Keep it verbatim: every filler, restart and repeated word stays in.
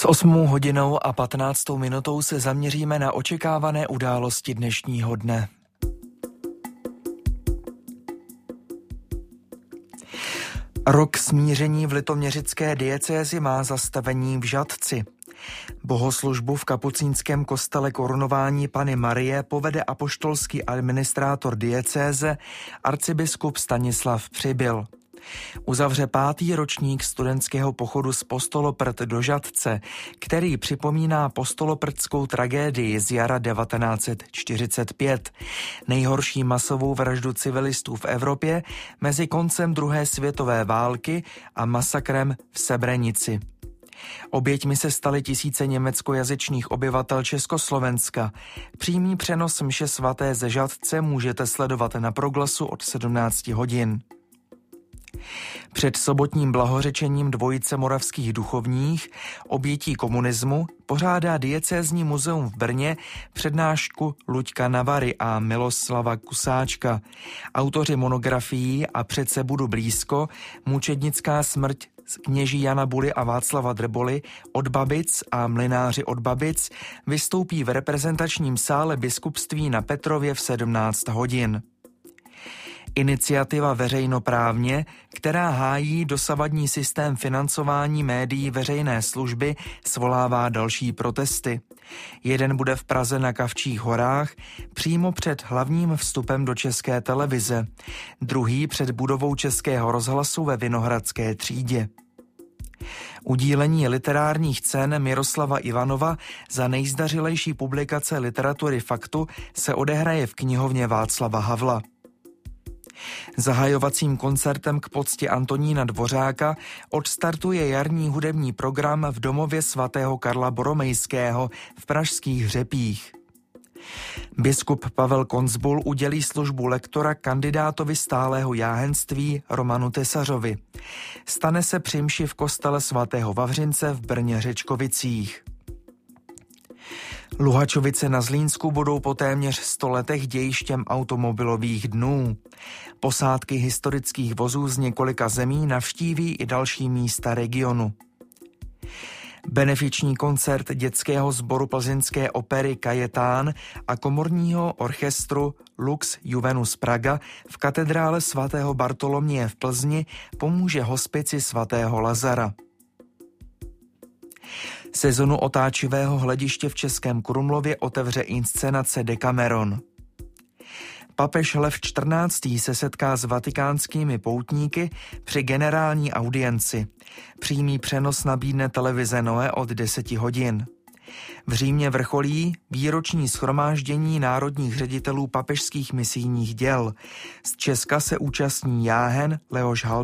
S osmou hodinou a patnáctou minutou se zaměříme na očekávané události dnešního dne. Rok smíření v litoměřické diecézi má zastavení v Žatci. Bohoslužbu v kapucínském kostele Korunování Panny Marie povede apoštolský administrátor diecéze arcibiskup Stanislav Přibyl. Uzavře pátý ročník studentského pochodu z Postoloprt do Žatce, který připomíná postoloprtskou tragédii z jara devatenáct set čtyřicet pět, nejhorší masovou vraždu civilistů v Evropě mezi koncem druhé světové války a masakrem v Sebrenici. Oběťmi se staly tisíce německojazyčných obyvatel Československa. Přímý přenos mše svaté ze Žatce můžete sledovat na Proglasu od sedmnáct hodin. Před sobotním blahořečením dvojice moravských duchovních obětí komunismu pořádá diecézní muzeum v Brně přednášku Luďka Navary a Miloslava Kusáčka. Autoři monografií A přece budu blízko, mučednická smrť kněží Jana Buly a Václava Drboly od Babic a Mlynáři od Babic vystoupí v reprezentačním sále biskupství na Petrově v sedmnáct hodin. Iniciativa Veřejnoprávně, která hájí dosavadní systém financování médií veřejné služby, svolává další protesty. Jeden bude v Praze na Kavčích horách, přímo před hlavním vstupem do České televize, druhý před budovou Českého rozhlasu ve Vinohradské třídě. Udílení literárních cen Miroslava Ivanova za nejzdařilejší publikace literatury faktu se odehraje v knihovně Václava Havla. Zahajovacím koncertem k poctě Antonína Dvořáka odstartuje jarní hudební program v domově svatého Karla Boromejského v pražských Řepích. Biskup Pavel Koncbul udělí službu lektora kandidátovi stálého jáhenství Romanu Tesařovi. Stane se při mši v kostele svatého Vavřince v Brně Řečkovicích. Luhačovice na Zlínsku budou po téměř sto letech dějištěm automobilových dnů. Posádky historických vozů z několika zemí navštíví i další místa regionu. Benefiční koncert dětského sboru plzeňské opery Kajetán a komorního orchestru Lux Juvenus Praga v katedrále svatého Bartoloměje v Plzni pomůže hospici svatého Lazara. Sezonu otáčivého hlediště v Českém Krumlově otevře inscenace Decameron. Papež Lev čtrnáctý se setká s vatikánskými poutníky při generální audienci. Přímý přenos nabídne televize Noe od deset hodin. V Římě vrcholí výroční shromáždění národních ředitelů papežských misijních děl. Z Česka se účastní jáhen Leoš Halbert.